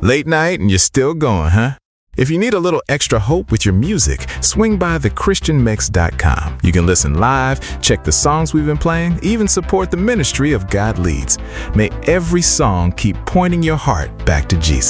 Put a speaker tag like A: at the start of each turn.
A: Late night and you're still going, huh? If you need a little extra hope with your music, swing by thechristianmix.com. You can listen live, check the songs we've been playing, even support the ministry of God Leads. May every song keep pointing your heart back to Jesus.